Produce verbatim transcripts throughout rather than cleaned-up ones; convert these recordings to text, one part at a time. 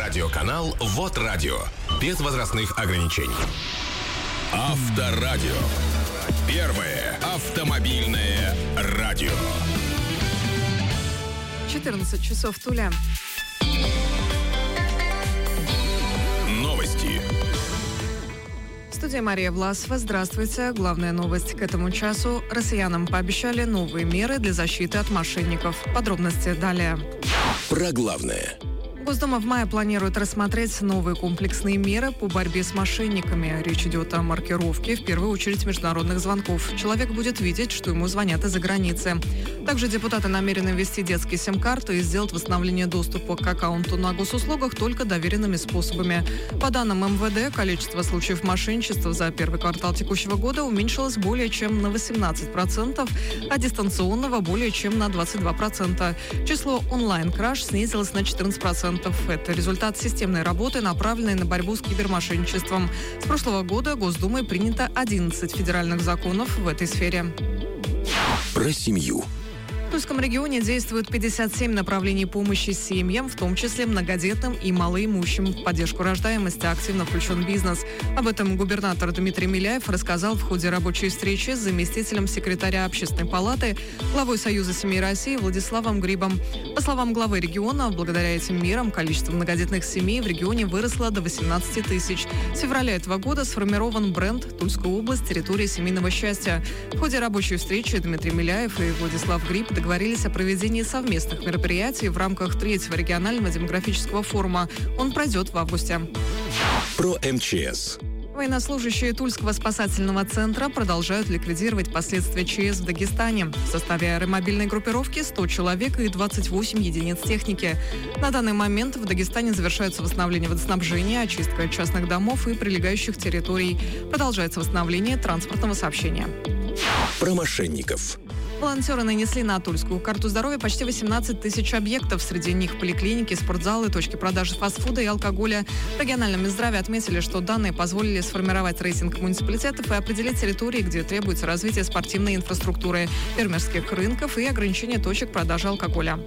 Радиоканал Вот Радио. Без возрастных ограничений. Авторадио. Первое автомобильное радио. четырнадцать часов Туля. Новости. Студия Мария Власова. Здравствуйте. Главная новость к этому часу. Россиянам пообещали новые меры для защиты от мошенников. Подробности далее. Про главное. Госдума в мае планирует рассмотреть новые комплексные меры по борьбе с мошенниками. Речь идет о маркировке, в первую очередь, международных звонков. Человек будет видеть, что ему звонят из-за границы. Также депутаты намерены ввести детские сим-карты и сделать восстановление доступа к аккаунту на госуслугах только доверенными способами. По данным эм вэ дэ, количество случаев мошенничества за первый квартал текущего года уменьшилось более чем на восемнадцать процентов, а дистанционного более чем на двадцать два процента. Число онлайн-краж снизилось на четырнадцать процентов. Это результат системной работы, направленной на борьбу с кибермошенничеством. С прошлого года Госдумой принято одиннадцать федеральных законов в этой сфере. Про семью. В Тульском регионе действует пятьдесят семь направлений помощи семьям, в том числе многодетным и малоимущим. В поддержку рождаемости активно включен бизнес. Об этом губернатор Дмитрий Миляев рассказал в ходе рабочей встречи с заместителем секретаря Общественной палаты, главой Союза семей России Владиславом Грибом. По словам главы региона, благодаря этим мерам количество многодетных семей в регионе выросло до восемнадцати тысяч. С февраля этого года сформирован бренд «Тульская область. Территория семейного счастья». В ходе рабочей встречи Дмитрий Миляев и Владислав Гриб договорились о проведении совместных мероприятий в рамках третьего регионального демографического форума. Он пройдет в августе. Про эм че эс. Военнослужащие Тульского спасательного центра продолжают ликвидировать последствия че эс в Дагестане. В составе аэромобильной группировки сто человек и двадцать восемь единиц техники. На данный момент в Дагестане завершается восстановление водоснабжения, очистка частных домов и прилегающих территорий. Продолжается восстановление транспортного сообщения. Про мошенников. Волонтеры нанесли на Тульскую карту здоровья почти восемнадцать тысяч объектов. Среди них поликлиники, спортзалы, точки продажи фастфуда и алкоголя. В региональном Минздраве отметили, что данные позволили сформировать рейтинг муниципалитетов и определить территории, где требуется развитие спортивной инфраструктуры, фермерских рынков и ограничение точек продажи алкоголя.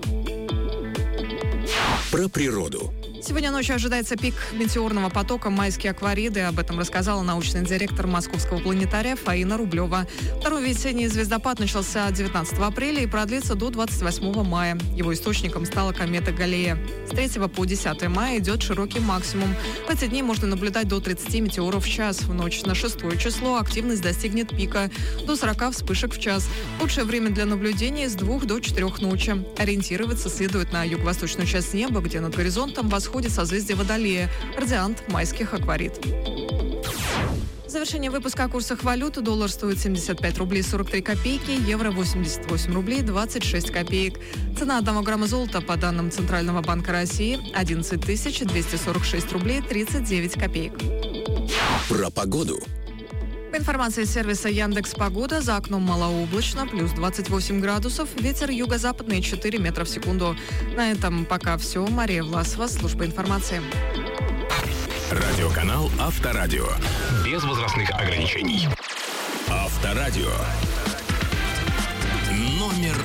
Про природу. Сегодня ночью ожидается пик метеорного потока «Майские аквариды». Об этом рассказала научный директор Московского планетария Фаина Рублева. Второй весенний звездопад начался девятнадцатого апреля и продлится до двадцать восьмого мая. Его источником стала комета Галлея. С третьего по десятое мая идет широкий максимум. В эти дни можно наблюдать до тридцати метеоров в час. В ночь на шестое число активность достигнет пика – до сорока вспышек в час. Лучшее время для наблюдения с двух до четырех ночи. Ориентироваться следует на юго-восточную часть неба, где над горизонтом восходит созвездие Водолея, радиант майских акварид. В завершение выпуска о курсах валют. Доллар стоит семьдесят пять рублей сорок три копейки, евро восемьдесят восемь рублей двадцать шесть копеек. Цена одного грамма золота по данным Центрального банка России одиннадцать тысяч двести сорок шесть рублей тридцать девять копеек. Про погоду. По информации сервиса Яндекс.Погода, за окном малооблачно, плюс двадцать восемь градусов, ветер юго-западный четыре метра в секунду. На этом пока все. Мария Власова, служба информации. Радиоканал Авторадио. Без возрастных ограничений. Авторадио. Номер